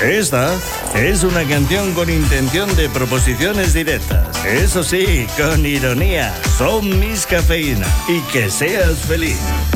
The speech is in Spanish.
Esta es una canción con intención de proposiciones directas. Eso sí, con ironía. Son Miss Cafeína. Y que seas feliz.